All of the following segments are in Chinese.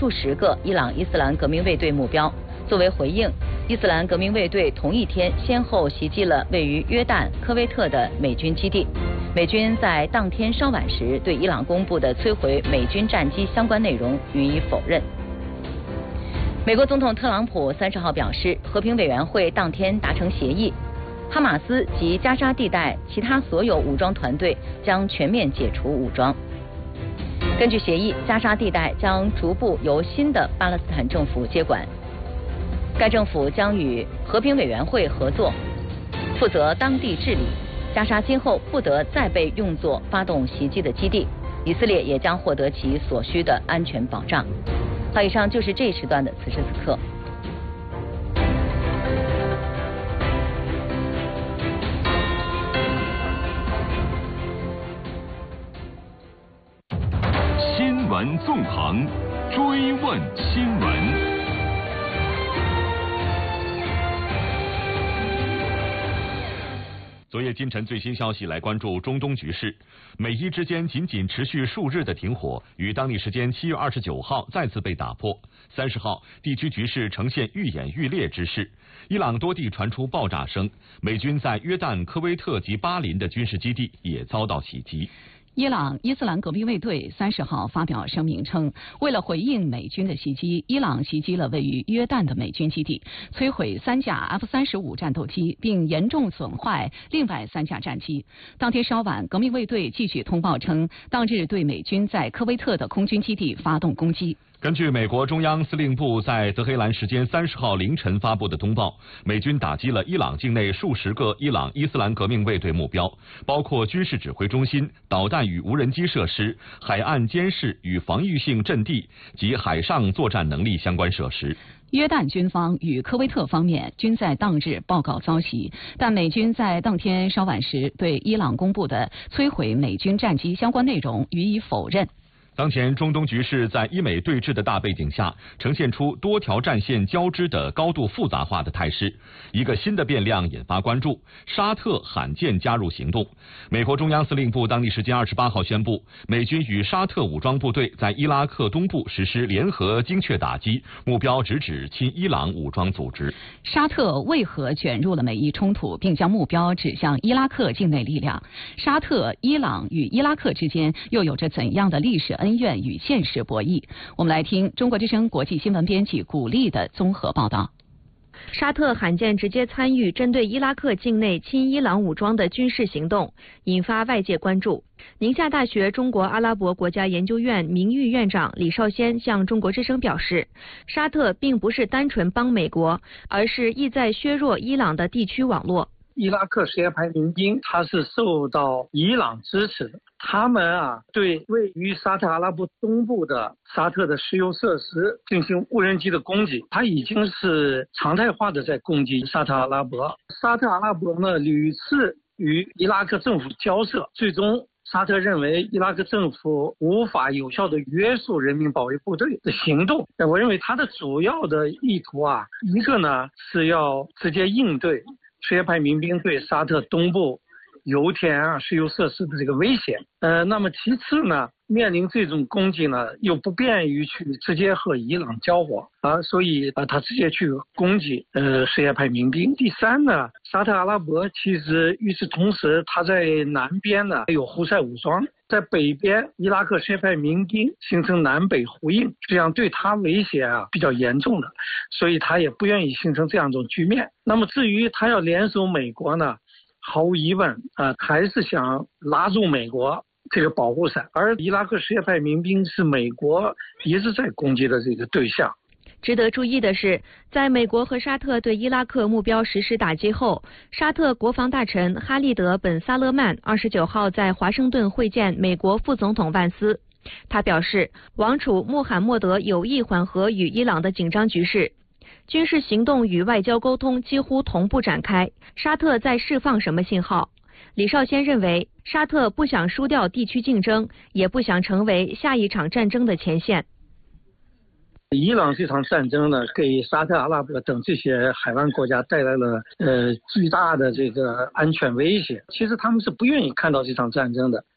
数十个伊朗伊斯兰革命卫队目标。作为回应，伊斯兰革命卫队同一天先后袭击了位于约旦、科威特的美军基地。美军在当天稍晚时对伊朗公布的摧毁美军战机相关内容予以否认。美国总统特朗普30号表示，和平委员会当天达成协议，哈马斯及加沙地带其他所有武装团队将全面解除武装。根据协议，加沙地带将逐步由新的巴勒斯坦政府接管。该政府将与和平委员会合作，负责当地治理。加沙今后不得再被用作发动袭击的基地，以色列也将获得其所需的安全保障。好，以上就是这一时段的此时此刻。 新闻纵横，追问新闻。昨夜今晨最新消息来关注中东局势。美伊之间仅持续数日的停火，于当地时间7月29号再次被打破。30号，地区局势呈现愈演愈烈之势。伊朗多地传出爆炸声，美军在约旦、科威特及巴林的军事基地也遭到袭击。 伊朗伊斯兰革命卫队30号发表声明称，为了回应美军的袭击，伊朗袭击了位于约旦的美军基地，摧毁3架 F-35战斗机，并严重损坏另外3架战机。当天稍晚，革命卫队继续通报称，当日对美军在科威特的空军基地发动攻击。 根据美国中央司令部在德黑兰时间30号凌晨发布的通报，美军打击了伊朗境内数十个伊朗伊斯兰革命卫队目标，包括军事指挥中心、导弹与无人机设施、海岸监视与防御性阵地及海上作战能力相关设施。 约旦军方与科威特方面均在当日报告遭袭，但美军在当天稍晚时对伊朗公布的摧毁美军战机相关内容予以否认。 当前中东局势在伊美对峙的大背景下，呈现出多条战线交织的高度复杂化的态势。一个新的变量引发关注，沙特罕见加入行动。美国中央司令部当地时间28号宣布，美军与沙特武装部队在伊拉克东部实施联合精确打击，目标直指亲伊朗武装组织。 沙特为何卷入了美伊冲突，并将目标指向伊拉克境内力量？沙特、伊朗与伊拉克之间又有着怎样的历史恩怨与现实博弈？我们来听中国之声国际新闻编辑古丽的综合报道。 沙特罕见直接参与针对伊拉克境内亲伊朗武装的军事行动，引发外界关注。宁夏大学中国阿拉伯国家研究院名誉院长李绍先向中国之声表示，沙特并不是单纯帮美国，而是意在削弱伊朗的地区网络。 伊拉克什叶派民兵，他是受到伊朗支持的。他们对位于沙特阿拉伯东部的沙特的石油设施进行无人机的攻击，他已经是常态化的在攻击沙特阿拉伯。沙特阿拉伯呢屡次与伊拉克政府交涉，最终沙特认为伊拉克政府无法有效的约束人民保卫部队的行动。我认为他的主要的意图一个呢是要直接应对什叶派民兵对沙特东部油田石油设施的这个威胁。那么其次呢，面临这种攻击呢，又不便于去直接和伊朗交火所以他直接去攻击什叶派民兵。第三呢，沙特阿拉伯其实与此同时，他在南边呢有胡塞武装，在北边伊拉克什叶派民兵形成南北呼应，这样对他威胁比较严重的，所以他也不愿意形成这样一种局面。那么至于他要联手美国呢，毫无疑问还是想拉住美国这个保护伞，而伊拉克什叶派民兵是美国一直在攻击的这个对象。 值得注意的是，在美国和沙特对伊拉克目标实施打击后，沙特国防大臣哈利德·本·萨勒曼29号在华盛顿会见美国副总统万斯。他表示，王储穆罕默德有意缓和与伊朗的紧张局势，军事行动与外交沟通几乎同步展开。沙特在释放什么信号？李绍先认为，沙特不想输掉地区竞争，也不想成为下一场战争的前线。 伊朗这场战争呢，给沙特阿拉伯等这些海湾国家带来了巨大的这个安全威胁。其实他们是不愿意看到这场战争的，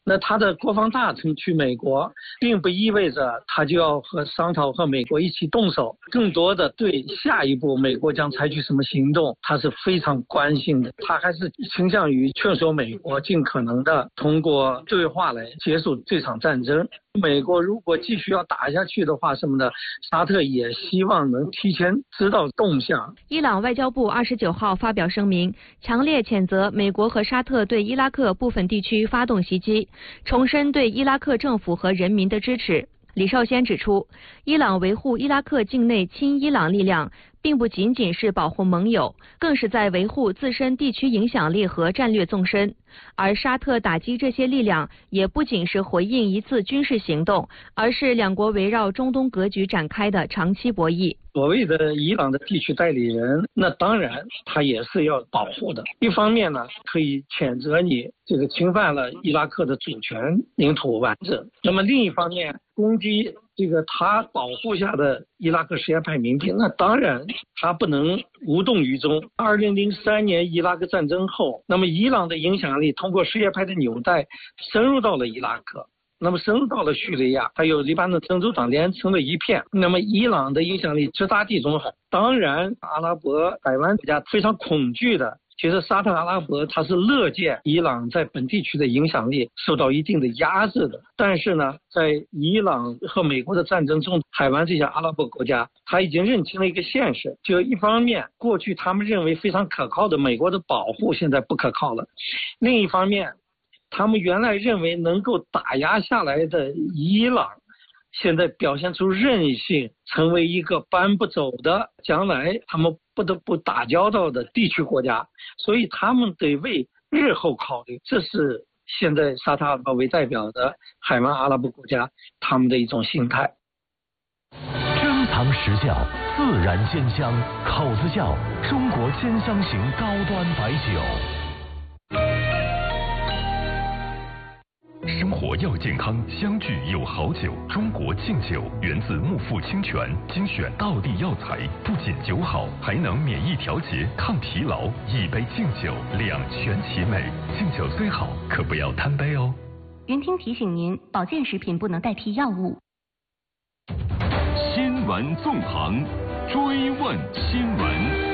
那他的国防大臣去美国，并不意味着他就要商讨和美国一起动手，更多的对下一步美国将采取什么行动，他是非常关心的。他还是倾向于劝说美国尽可能的通过对话来结束这场战争。美国如果继续要打下去的话什么的，沙特也希望能提前知道动向。 伊朗外交部29号发表声明，强烈谴责美国和沙特对伊拉克部分地区发动袭击，重申对伊拉克政府和人民的支持。李少先指出，伊朗维护伊拉克境内亲伊朗力量，并不仅仅是保护盟友，更是在维护自身地区影响力和战略纵深。而沙特打击这些力量，也不仅是回应一次军事行动，而是两国围绕中东格局展开的长期博弈。 所谓的伊朗的地区代理人，那当然他也是要保护的。一方面呢，可以谴责你这个侵犯了伊拉克的主权、领土完整；那么另一方面，攻击这个他保护下的伊拉克什叶派民兵，那当然他不能无动于衷。2003年伊拉克战争后，那么伊朗的影响力通过什叶派的纽带深入到了伊拉克。那么深入到了叙利亚，还有黎巴嫩真主党连成了一片。那么伊朗的影响力直达地中海。当然，阿拉伯海湾国家非常恐惧的，其实沙特阿拉伯它是乐见伊朗在本地区的影响力受到一定的压制的。但是呢，在伊朗和美国的战争中，海湾这些阿拉伯国家他已经认清了一个现实，就一方面，过去他们认为非常可靠的美国的保护现在不可靠了；另一方面，他们原来认为能够打压下来的伊朗，现在表现出韧性，成为一个搬不走的，将来他们不得不打交道的地区国家，所以他们得为日后考虑。这是现在沙特阿拉伯为代表的海湾阿拉伯国家他们的一种心态。 珍藏实窖，自然鲜香，口子窖，中国鲜香型高端白酒。生活要健康，相聚有好酒。中国敬酒源自木富清泉，精选道地药材，不仅酒好，还能免疫调节、抗疲劳。一杯敬酒，两全其美。敬酒虽好，可不要贪杯哦。 云听提醒您，保健食品不能代替药物。 新闻纵横，追问新闻。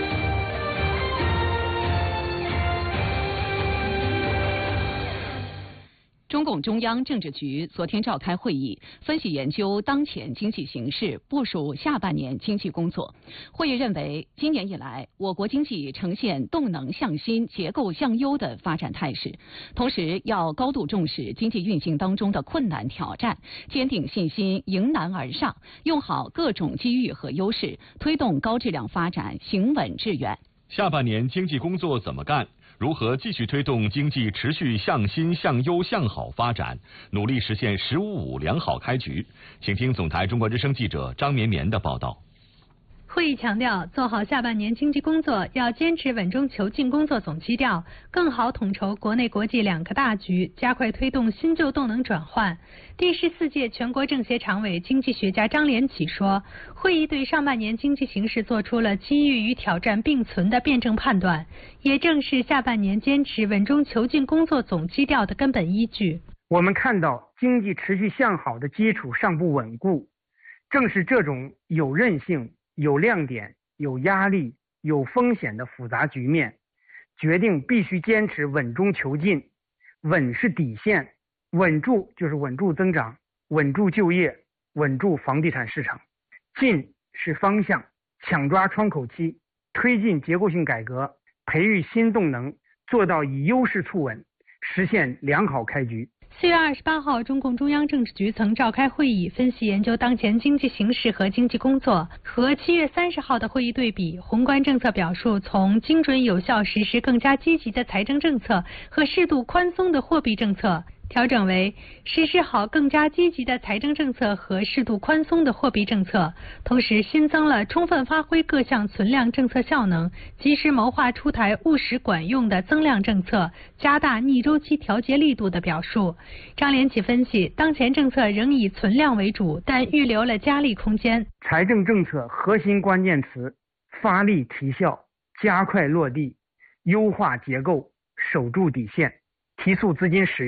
中共中央政治局昨天召开会议，分析研究当前经济形势，部署下半年经济工作。会议认为，今年以来，我国经济呈现动能向新、结构向优的发展态势，同时要高度重视经济运行当中的困难挑战，坚定信心，迎难而上，用好各种机遇和优势，推动高质量发展行稳致远。 下半年经济工作怎么干？如何继续推动经济持续向新、向优、向好发展，努力实现“15+5”良好开局？请听总台中国之声记者张绵绵的报道。 会议强调，做好下半年经济工作要坚持稳中求进工作总基调，更好统筹国内国际两个大局，加快推动新旧动能转换。第14届全国政协常委经济学家张连起说，会议对上半年经济形势做出了机遇与挑战并存的辩证判断，也正是下半年坚持稳中求进工作总基调的根本依据。 我们看到经济持续向好的基础尚不稳固，正是这种有韧性、有亮点、有压力、有风险的复杂局面，决定必须坚持稳中求进。稳是底线，稳住就是稳住增长，稳住就业，稳住房地产市场。进是方向，抢抓窗口期，推进结构性改革，培育新动能，做到以优势促稳，实现良好开局。 4月28号，中共中央政治局曾召开会议，分析研究当前经济形势和经济工作。和7月30号的会议对比，宏观政策表述从精准有效实施更加积极的财政政策和适度宽松的货币政策，调整为实施好更加积极的财政政策和适度宽松的货币政策，同时新增了充分发挥各项存量政策效能，及时谋划出台务实管用的增量政策，加大逆周期调节力度的表述。张连起分析，当前政策仍以存量为主，但预留了加力空间。 财政政策核心关键词：发力提效，加快落地，优化结构，守住底线，提速资金使用，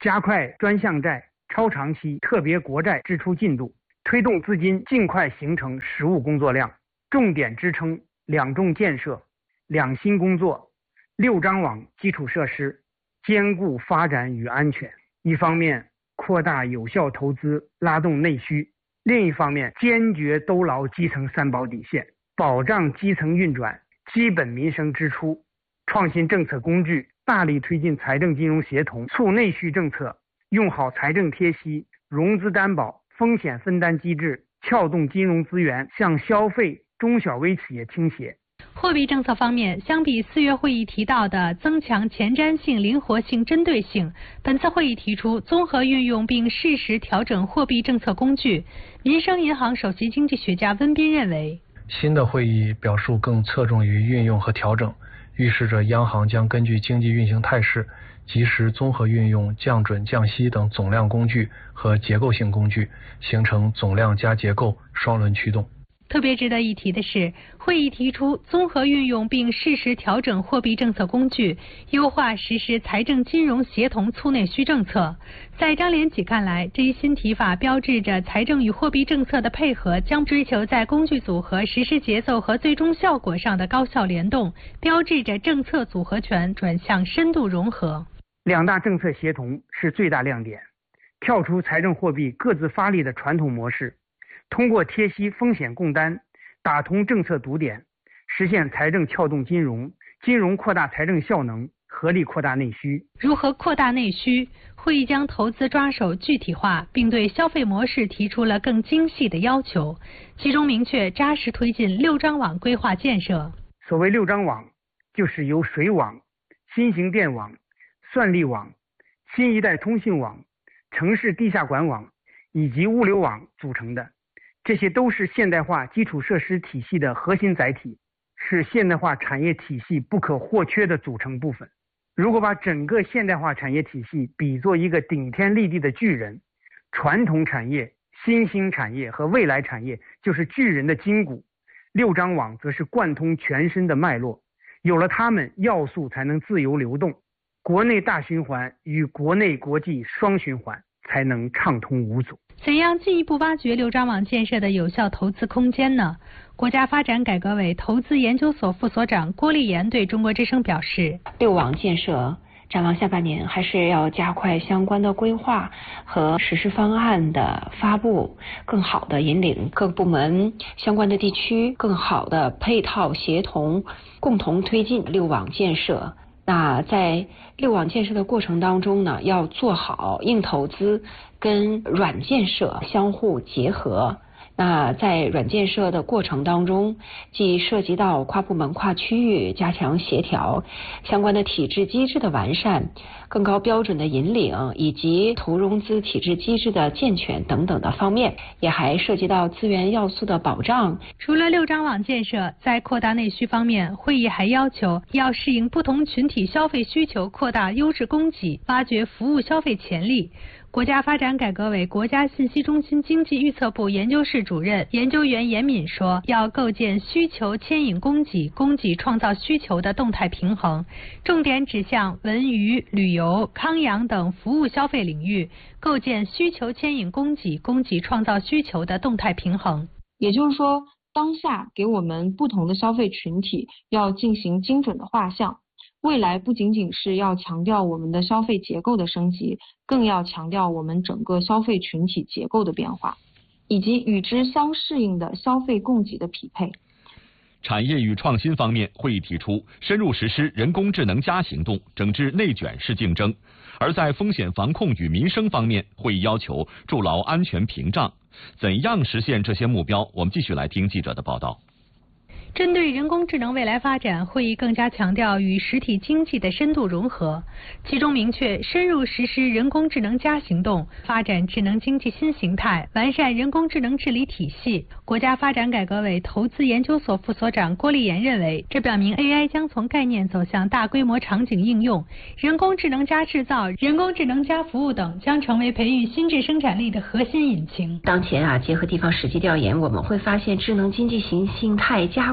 加快专项债、超长期特别国债支出进度，推动资金尽快形成实务工作量，重点支撑两重建设、两新工作、6张网基础设施，兼顾发展与安全。一方面扩大有效投资，拉动内需；另一方面坚决兜牢基层三保底线，保障基层运转、基本民生支出。创新政策工具，大力推进财政金融协同、促内需政策，用好财政贴息、融资担保、风险分担机制，撬动金融资源向消费、中小微企业倾斜。 货币政策方面，相比4月会议提到的增强前瞻性、灵活性、针对性，本次会议提出综合运用并适时调整货币政策工具。民生银行首席经济学家温彬认为， 新的会议表述更侧重于运用和调整，预示着央行将根据经济运行态势，及时综合运用降准、降息等总量工具和结构性工具，形成总量加结构双轮驱动。 特别值得一提的是，会议提出综合运用并适时调整货币政策工具，优化实施财政金融协同促内需政策。在张连起看来，这一新提法标志着财政与货币政策的配合将追求在工具组合、实施节奏和最终效果上的高效联动，标志着政策组合拳转向深度融合。 两大政策协同是最大亮点，跳出财政货币各自发力的传统模式，通过贴息风险共担，打通政策堵点，实现财政撬动金融，金融扩大财政效能，合力扩大内需。 如何扩大内需？会议将投资抓手具体化，并对消费模式提出了更精细的要求，其中明确扎实推进6张网规划建设。 所谓6张网，就是由水网、新型电网、算力网、新一代通信网、城市地下管网以及物流网组成的。这些都是现代化基础设施体系的核心载体，是现代化产业体系不可或缺的组成部分。如果把整个现代化产业体系比作一个顶天立地的巨人，传统产业、新兴产业和未来产业就是巨人的筋骨，6张网则是贯通全身的脉络，有了它们，要素才能自由流动，国内大循环与国内国际双循环才能畅通无阻。 怎样进一步挖掘6张网建设的有效投资空间呢？国家发展改革委投资研究所副所长郭丽妍对中国之声表示 ，6网建设展望下半年还是要加快相关的规划和实施方案的发布，更好的引领各部门、相关的地区更好的配套协同，共同推进6网建设。那在6网建设的过程当中呢，要做好硬投资跟软建设相互结合。那在软建设的过程当中，既涉及到跨部门、跨区域加强协调，相关的体制机制的完善，更高标准的引领，以及投融资体制机制的健全等等的方面，也还涉及到资源要素的保障。 除了6张网建设，在扩大内需方面，会议还要求要适应不同群体消费需求，扩大优质供给，挖掘服务消费潜力。国家发展改革委国家信息中心经济预测部研究室主任研究员严敏说，要构建需求牵引供给、供给创造需求的动态平衡，重点指向文娱、旅游、康养等服务消费领域，构建需求牵引供给、供给创造需求的动态平衡。 也就是说，当下给我们不同的消费群体要进行精准的画像，未来不仅仅是要强调我们的消费结构的升级，更要强调我们整个消费群体结构的变化，以及与之相适应的消费供给的匹配。 产业与创新方面，会议提出深入实施人工智能加行动，整治内卷式竞争。而在风险防控与民生方面，会议要求筑牢安全屏障。怎样实现这些目标？我们继续来听记者的报道。 针对人工智能未来发展，会议更加强调与实体经济的深度融合，其中明确深入实施人工智能加行动，发展智能经济新形态，完善人工智能治理体系。国家发展改革委投资研究所副所长郭丽妍认为，这表明 AI 将从概念走向大规模场景应用，人工智能加制造、人工智能加服务等将成为培育新质生产力的核心引擎。 当前结合地方实际调研，我们会发现智能经济新形态加快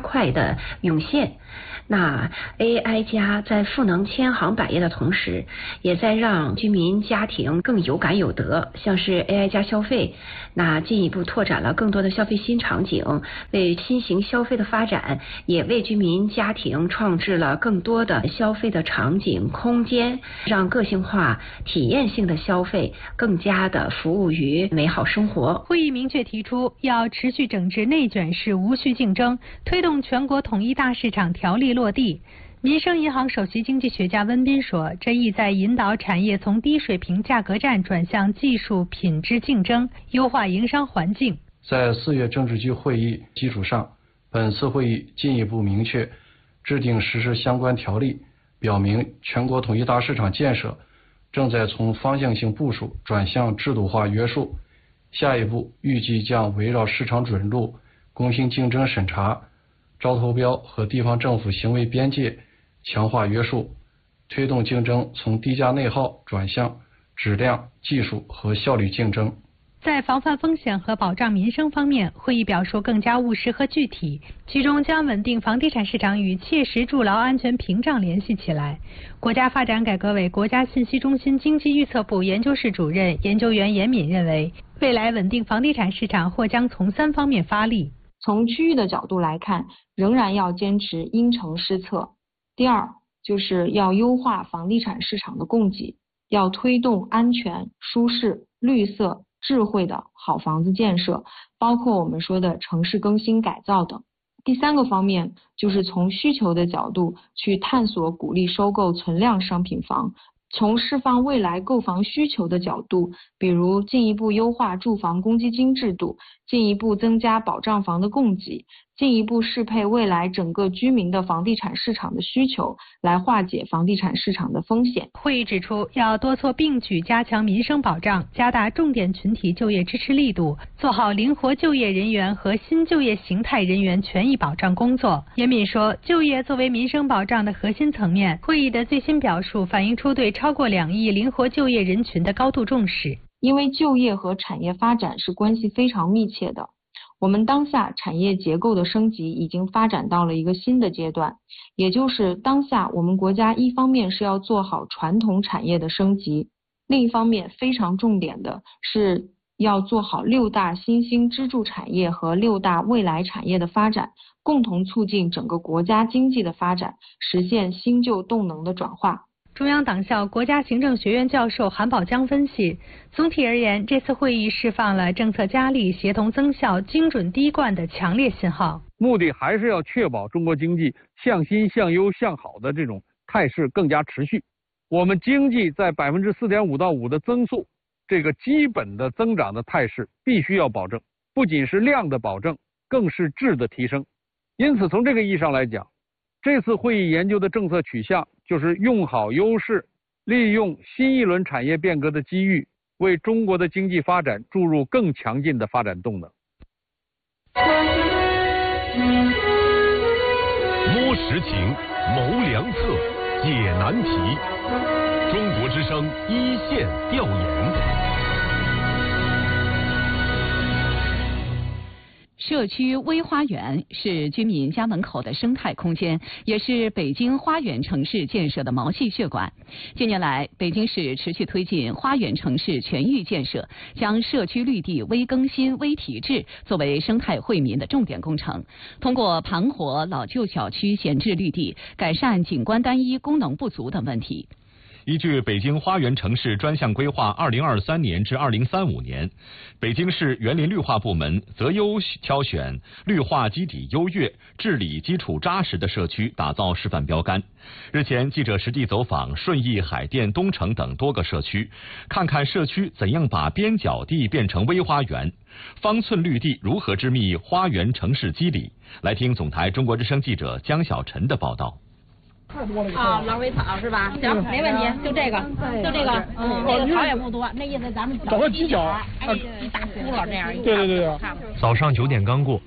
快的涌现。那 AI 加在赋能千行百业的同时，也在让居民家庭更有感有得，像是 AI 加消费，那进一步拓展了更多的消费新场景，为新型消费的发展，也为居民家庭创制了更多的消费的场景空间，让个性化体验性的消费更加的服务于美好生活。 会议明确提出，要持续整治内卷式无序竞争，推动全国统一大市场条例落地。民生银行首席经济学家温彬说，这意在引导产业从低水平价格战转向技术品质竞争，优化营商环境。 在4月政治局会议基础上，本次会议进一步明确制定实施相关条例，表明全国统一大市场建设正在从方向性部署转向制度化约束。下一步预计将围绕市场准入、公平竞争审查、招投标和地方政府行为边界强化约束，推动竞争从低价内耗转向质量、技术和效率竞争。 在防范风险和保障民生方面，会议表述更加务实和具体，其中将稳定房地产市场与切实筑牢安全屏障联系起来。国家发展改革委国家信息中心经济预测部研究室主任研究员严敏认为，未来稳定房地产市场或将从3方面发力。 从区域的角度来看，仍然要坚持因城施策。第二，就是要优化房地产市场的供给，要推动安全、舒适、绿色、智慧的好房子建设，包括我们说的城市更新改造等。第3个方面，就是从需求的角度去探索鼓励收购存量商品房，从释放未来购房需求的角度，比如进一步优化住房公积金制度，进一步增加保障房的供给，进一步适配未来整个居民的房地产市场的需求，来化解房地产市场的风险。 会议指出，要多措并举加强民生保障，加大重点群体就业支持力度，做好灵活就业人员和新就业形态人员权益保障工作。严敏说，就业作为民生保障的核心层面，会议的最新表述反映出对超过2亿灵活就业人群的高度重视。 因为就业和产业发展是关系非常密切的，我们当下产业结构的升级已经发展到了一个新的阶段，也就是当下我们国家一方面是要做好传统产业的升级，另一方面非常重点的是要做好6大新兴支柱产业和6大未来产业的发展，共同促进整个国家经济的发展，实现新旧动能的转化。 中央党校国家行政学院教授韩宝江分析，总体而言，这次会议释放了政策加力、协同增效、精准滴灌的强烈信号。 目的还是要确保中国经济向新、向优、向好的这种态势更加持续。我们经济在4.5%到5%的增速，这个基本的增长的态势必须要保证，不仅是量的保证，更是质的提升。因此，从这个意义上来讲，这次会议研究的政策取向就是用好优势，利用新一轮产业变革的机遇，为中国的经济发展注入更强劲的发展动能。 摸实情，谋良策，解难题。中国之声一线调研。 社区微花园是居民家门口的生态空间，也是北京花园城市建设的毛细血管。近年来，北京市持续推进花园城市全域建设，将社区绿地微更新、微提质作为生态惠民的重点工程。通过盘活老旧小区闲置绿地，改善景观单一、功能不足等问题。 依据北京花园城市专项规划2023年至2035年，北京市园林绿化部门择优挑选绿化基底优越、治理基础扎实的社区，打造示范标杆。日前，记者实地走访顺义、海淀、东城等多个社区，看看社区怎样把边角地变成微花园，方寸绿地如何织密花园城市肌理。来听总台中国之声记者江小晨的报道。 老尾草是吧？行，没问题，就这个，那个草也不多，那意思咱们找个犄角， 一大轱辘这样。 对。 早上9点刚过，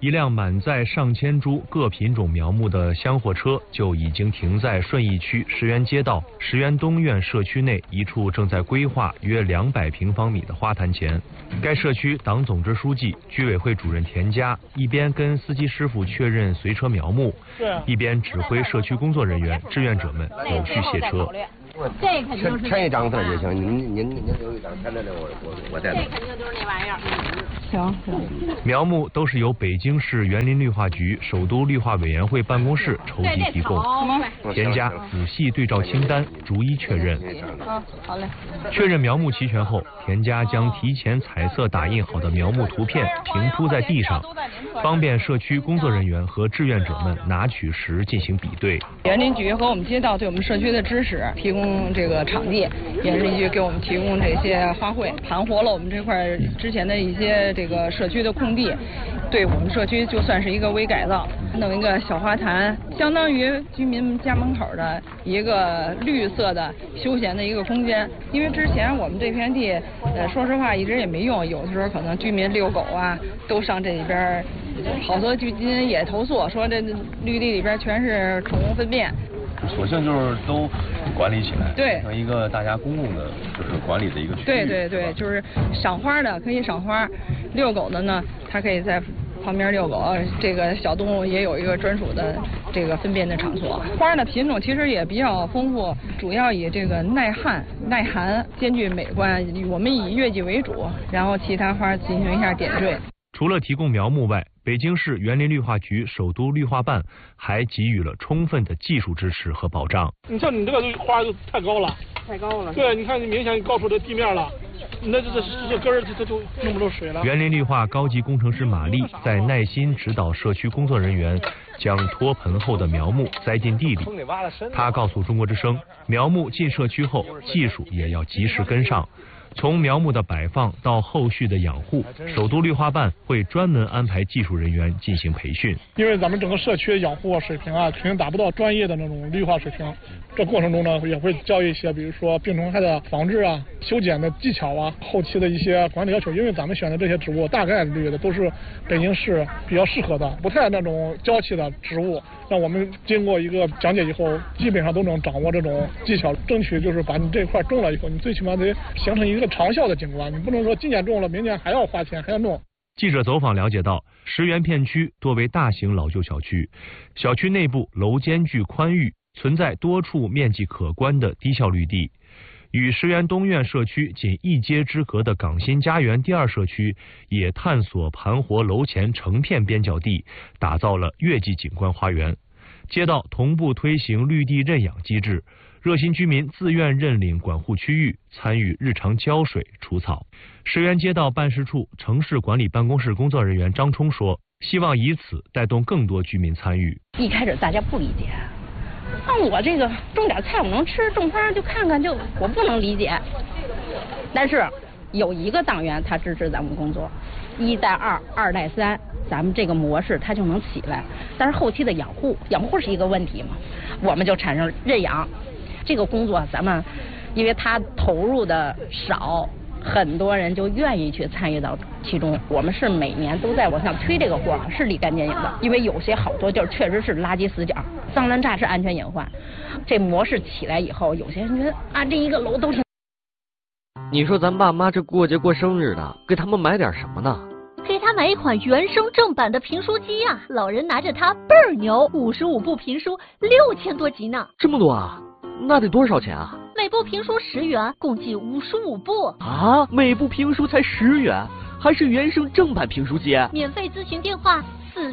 一辆满载上千株各品种苗木的厢货车就已经停在顺义区石园街道石园东院社区内一处正在规划约200平方米的花坛前。该社区党总支书记、居委会主任田家一边跟司机师傅确认随车苗木，一边指挥社区工作人员、志愿者们有序卸车。 这肯定是填一张字就行，您留一张，填在这我带。这肯定就是那玩意儿。 行。苗木都是由北京市园林绿化局首都绿化委员会办公室筹集提供。田家仔细对照清单，逐一确认。 好嘞。 确认苗木齐全后，田家将提前彩色打印好的苗木图片平铺在地上，方便社区工作人员和志愿者们拿取时进行比对。 园林局和我们街道对我们社区的支持，提供这个场地，园林局给我们提供这些花卉，盘活了我们这块之前的一些这个社区的空地，对我们社区就算是一个微改造，弄一个小花坛，相当于居民家门口的一个绿色的休闲的一个空间。因为之前我们这片地，说实话一直也没用，有的时候可能居民遛狗啊，都上这里边，好多居民也投诉说这绿地里边全是宠物粪便。 索性就是都管理起来， 对， 成一个大家公共的，就是管理的一个区域。 对，就是赏花的可以赏花，遛狗的呢，它可以在旁边遛狗，这个小动物也有一个专属的这个粪便的场所。花的品种其实也比较丰富，主要以这个耐旱、耐寒、兼具美观，我们以月季为主，然后其他花进行一下点缀。 除了提供苗木外，北京市园林绿化局首都绿化办还给予了充分的技术支持和保障。 你像你这个花就太高了，对，你看你明显高出这地面了，那这根儿它就弄不住水了。 园林绿化高级工程师马丽在耐心指导社区工作人员将脱盆后的苗木栽进地里。他告诉中国之声，苗木进社区后，技术也要及时跟上。从苗木的摆放到后续的养护，首都绿化办会专门安排技术人员进行培训。 因为咱们整个社区的养护水平啊，肯定达不到专业的那种绿化水平。这过程中呢，也会教一些，比如说病虫害的防治啊、修剪的技巧啊、后期的一些管理要求。因为咱们选的这些植物，大概率的都是北京市比较适合的，不太那种娇气的植物。那我们经过一个讲解以后，基本上都能掌握这种技巧，争取就是把你这块种了以后，你最起码得形成一个长效的景观，你不能说今年种了，明年还要花钱还要弄。 记者走访了解到，石园片区多为大型老旧小区，小区内部楼间距宽裕，存在多处面积可观的低效绿地。与石园东院社区仅一街之隔的港新家园第2社区，也探索盘活楼前成片边角地，打造了月季景观花园。街道同步推行绿地认养机制，热心居民自愿认领管护区域，参与日常浇水、除草。石园街道办事处城市管理办公室工作人员张冲说，希望以此带动更多居民参与。 一开始大家不理解，那我这个种点菜我能吃，种花就看看，就我不能理解。但是有一个党员他支持咱们工作，1带2，2带3，咱们这个模式它就能起来。但是后期的养护是一个问题嘛，我们就产生认养这个工作，咱们因为他投入的少，很多人就愿意去参与到其中。我们是每年都在往上推这个活，是立竿见影的。因为有些好多地儿确实是垃圾死角，脏乱差是安全隐患。这模式起来以后，有些人觉得啊，这一个楼都挺。 你说咱爸妈这过节过生日的，给他们买点什么呢？ 给他买一款原声正版的评书机啊，老人拿着它倍儿牛，55部评书6000多集呢。 这么多啊？那得多少钱啊？ 每部评书10元，共计55部。 啊，每部评书才10元，还是原声正版评书机？ 免费咨询电话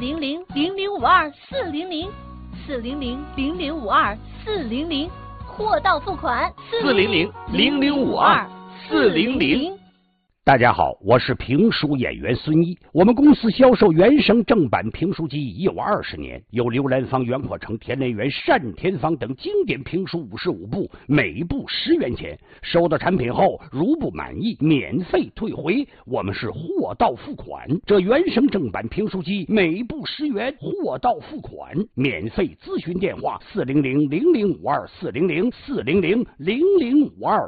400-0052-400，400-0052-400，货到付款 400-0052-400。 大家好，我是评书演员孙一。我们公司销售原声正版评书机已有20年，有刘兰芳、袁阔成、田连元、单田芳等经典评书55部，每部10元钱。收到产品后，如不满意，免费退回，我们是货到付款。这原声正版评书机每部10元，货到付款，免费咨询电话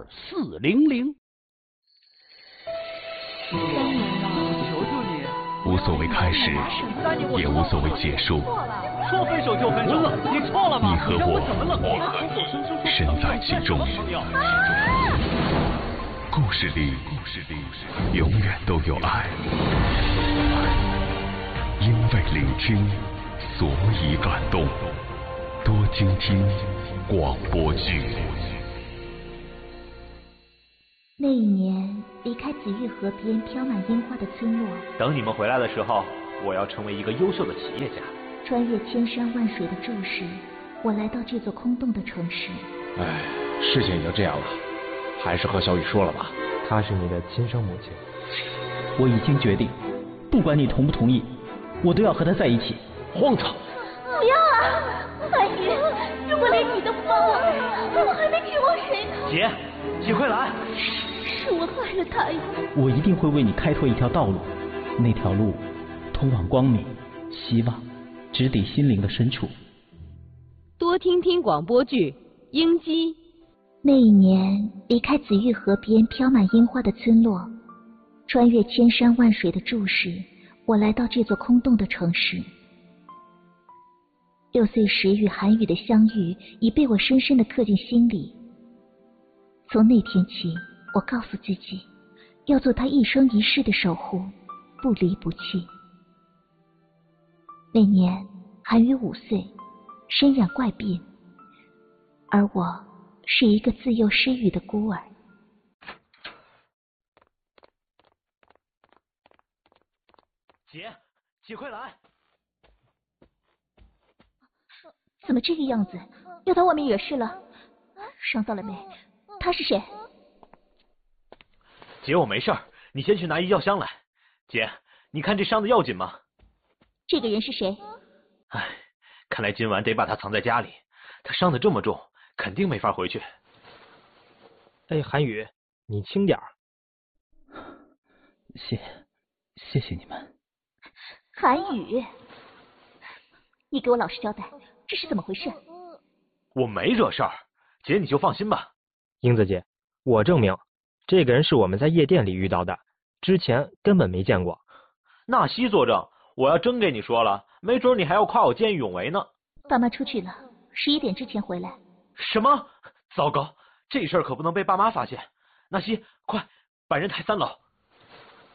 400-0052-400，400-0052-400。 3年了，求求你！ 无所谓开始，也无所谓结束。 说分手就分手，你错了吗？ 你和我身在其中。故事里永远都有爱，因为聆听，所以感动。多倾听广播剧。 那一年，离开紫玉河边飘满樱花的村落。 等你们回来的时候，我要成为一个优秀的企业家。 穿越千山万水的注视，我来到这座空洞的城市。 哎，事情已经这样了，还是和小雨说了吧。 她是你的亲生母亲。我已经决定，不管你同不同意，我都要和她在一起。 荒唐！ 不要啊，韩宇！如果连你都不帮我还能指望谁呢？ 姐快来！ 是我害了他呀！ 我一定会为你开拓一条道路，那条路通往光明、希望，直抵心灵的深处。 多听听广播剧《鹰姬》。 那一年，离开紫玉河边飘满樱花的村落，穿越千山万水的注视，我来到这座空洞的城市。6岁时与韩宇的相遇，已被我深深地刻进心里。从那天起，我告诉自己，要做他一生一世的守护，不离不弃。那年，韩宇5岁，身染怪病，而我是一个自幼失语的孤儿。 姐快来！ 怎么这个样子？又到外面惹事了？伤到了没？他是谁？ 姐，我没事儿，你先去拿医药箱来。姐，你看这伤的要紧吗？ 这个人是谁？ 唉，看来今晚得把他藏在家里。他伤得这么重，肯定没法回去。 哎，韩宇，你轻点儿。谢谢你们。 韩宇，你给我老实交代，这是怎么回事？ 我没惹事儿，姐你就放心吧。 英子姐，我证明，这个人是我们在夜店里遇到的，之前根本没见过。 纳西作证，我要真给你说了，没准你还要夸我见义勇为呢。 爸妈出去了，11点之前回来。 什么？糟糕，这事儿可不能被爸妈发现。纳西，快把人抬3楼。